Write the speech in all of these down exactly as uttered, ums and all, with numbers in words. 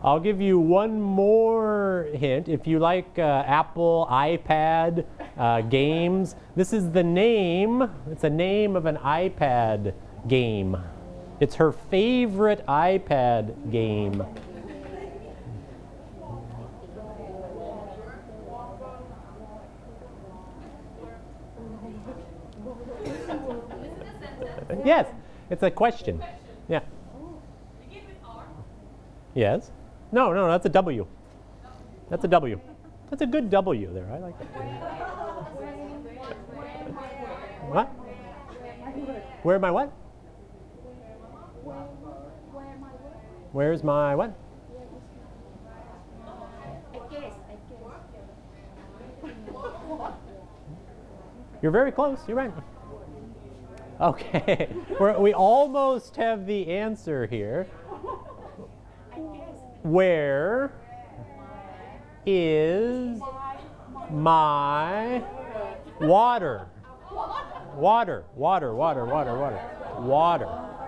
I'll give you one more hint. If you like uh, Apple, iPad, uh, games, this is the name. It's a name of an iPad game. It's her favorite iPad game. Yes, it's a question. Yeah. Yes. No, no, that's a W. That's a W. That's a good W there. I like that. What? Where am I what? Where's my what? You're very close. You're right. Okay. We're, we almost have the answer here. Where is my water? Water, water, water, water, water, water.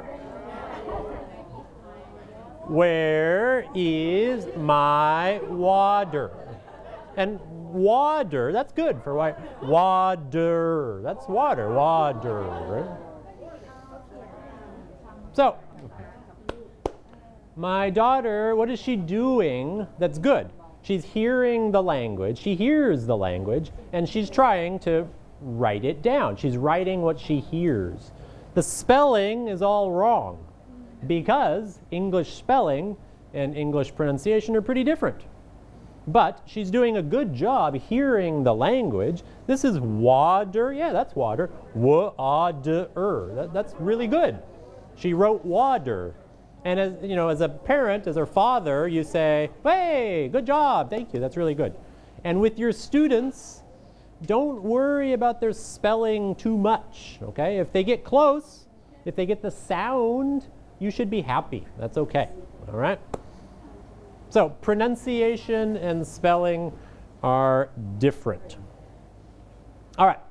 Where is my water? And water, that's good for why. Water, that's water, water. Right? So, my daughter, what is she doing that's good? She's hearing the language, she hears the language, and she's trying to write it down. She's writing what she hears. The spelling is all wrong because English spelling and English pronunciation are pretty different. But she's doing a good job hearing the language. This is water. Yeah, that's water. Wa-a-de-er. That, that's really good. She wrote water. And as you know, as a parent, as her father, you say, "Hey, good job, thank you, that's really good." And with your students, don't worry about their spelling too much, okay? If they get close, if they get the sound, you should be happy. That's okay, all right? So pronunciation and spelling are different. All right.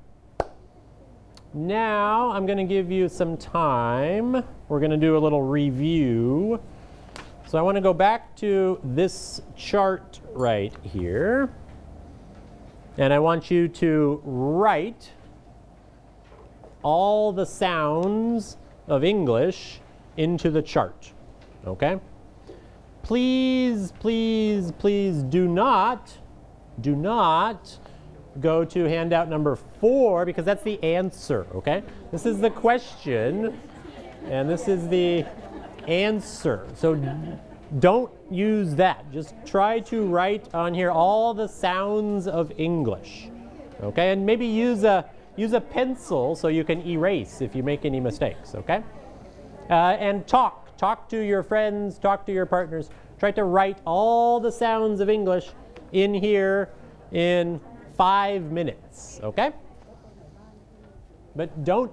Now I'm going to give you some time. We're going to do a little review. So I want to go back to this chart right here. And I want you to write all the sounds of English into the chart. Okay? Please, please, please do not, do not go to handout number four because that's the answer, okay? This is the question and this is the answer. So don't use that. Just try to write on here all the sounds of English, okay? And maybe use a, use a pencil so you can erase if you make any mistakes, okay? Uh, and talk, talk to your friends, talk to your partners. Try to write all the sounds of English in here in five minutes, okay? But don't